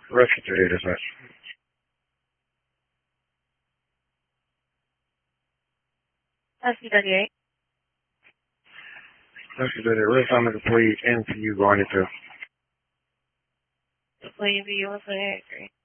Rescue 38 dispatch. Rescue 38. Rescue 38, real time is complete. NPU going into. Please, you was agree.